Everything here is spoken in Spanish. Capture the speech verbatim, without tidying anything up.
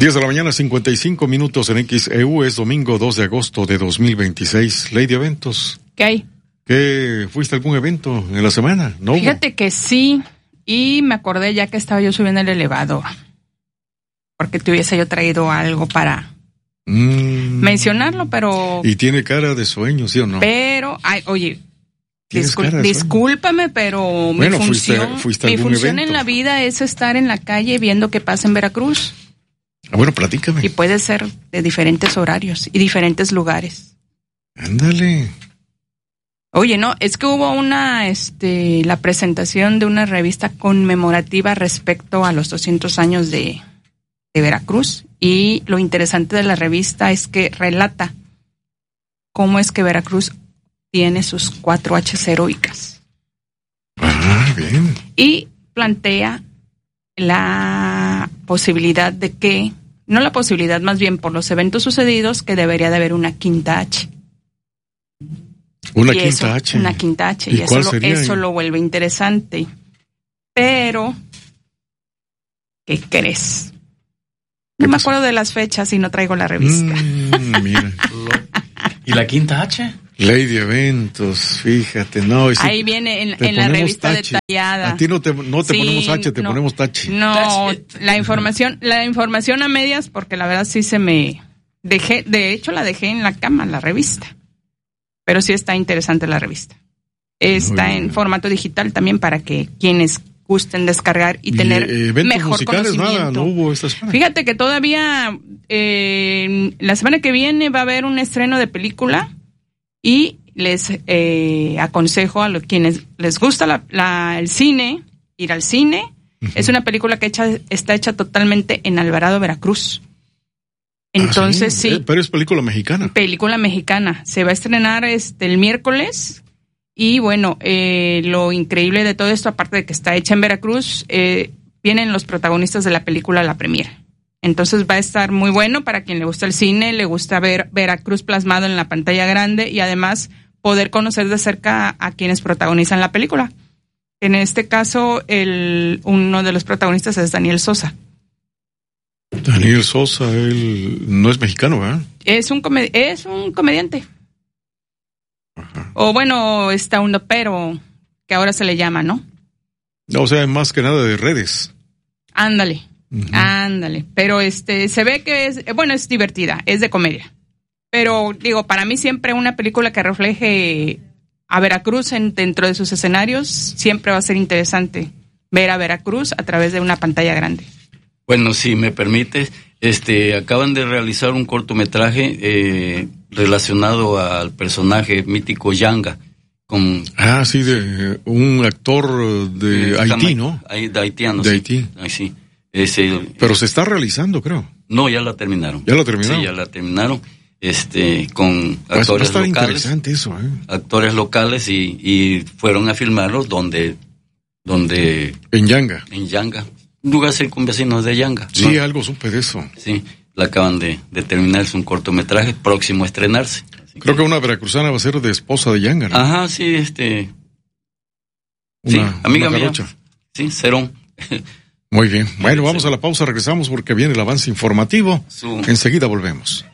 diez de la mañana, cincuenta y cinco minutos en X E U. Es domingo dos de agosto de dos mil veintiséis. Lady Eventos. ¿Qué hay? ¿Qué, fuiste a algún evento en la semana? ¿No? Fíjate que sí, y me acordé ya que estaba yo subiendo el elevador, porque te hubiese yo traído algo para mm. mencionarlo, pero... Y tiene cara de sueño, ¿sí o no? Pero, ay, oye, discul- discúlpame, pero bueno, mi función, fuiste, fuiste a mi algún función evento. en la vida es estar en la calle viendo qué pasa en Veracruz. Ah, bueno, platícame. Y puede ser de diferentes horarios y diferentes lugares. Ándale. Oye, no, es que hubo una, este, la presentación de una revista conmemorativa respecto a los doscientos años de, de Veracruz, y lo interesante de la revista es que relata cómo es que Veracruz tiene sus cuatro H's heroicas. Ah, bien. Y plantea la posibilidad de que, no la posibilidad, más bien por los eventos sucedidos, que debería de haber una quinta H. Una y quinta eso, H. Una quinta H. ¿Y, y eso, lo, eso lo vuelve interesante. Pero, ¿qué crees? No me acuerdo de las fechas y no traigo la revista. Mm, mira. ¿Y la quinta H? Lady Eventos, fíjate, no. Si ahí viene en, en la revista tache. Detallada. A ti no te, no te sí, ponemos H, te no, ponemos tache. No, la información, la información a medias, porque la verdad sí se me dejé, de hecho la dejé en la cama, la revista. Pero sí está interesante la revista. Está en formato digital también para que quienes gusten descargar y tener y, eh, mejor conocimiento. Nada, no hubo esta semana. Fíjate que todavía eh, la semana que viene va a haber un estreno de película, y les eh, aconsejo a los quienes les gusta la, la, el cine, ir al cine. Uh-huh. Es una película que hecha, está hecha totalmente en Alvarado, Veracruz. Entonces, ah, sí, sí. Pero es película mexicana. Película mexicana. Se va a estrenar este el miércoles. Y bueno, eh, lo increíble de todo esto, aparte de que está hecha en Veracruz, eh, vienen los protagonistas de la película a la premiere. Entonces va a estar muy bueno para quien le gusta el cine, le gusta ver Veracruz plasmado en la pantalla grande, y además poder conocer de cerca a quienes protagonizan la película. En este caso, el uno de los protagonistas es Daniel Sosa. Daniel Sosa, él no es mexicano, ¿verdad? Es un comed- es un comediante. Ajá. O bueno, está un pero que ahora se le llama, ¿no? No, o sea, más que nada de redes. Ándale. Uh-huh. Ándale, pero este se ve que es, bueno, es divertida, es de comedia. Pero digo, para mí siempre una película que refleje a Veracruz en, dentro de sus escenarios, siempre va a ser interesante ver a Veracruz a través de una pantalla grande. Bueno, si me permites, este, acaban de realizar un cortometraje eh, relacionado al personaje mítico Yanga. Con, ah, sí, de un actor de eh, Haití, ¿no? De haitiano. De sí. Haití. Ay, sí. Es el, pero se está realizando, creo. No, ya la terminaron. ¿Ya la terminaron? Sí, ya la terminaron. Este, con actores va a estar locales. Interesante eso, ¿eh? Actores locales y, y fueron a filmarlos donde, donde. En Yanga. En Yanga. Un lugar circunvecino de Yanga. Sí, ¿no? Algo supe de eso. Sí, la acaban de, de terminar, es un cortometraje próximo a estrenarse. Creo que, que una veracruzana va a ser de esposa de Yanga, ¿no? Ajá, sí, este. Una, sí, amiga una mía. Sí, Cerón. Muy bien. Bueno, vamos a la pausa, regresamos porque viene el avance informativo. Su... Enseguida volvemos.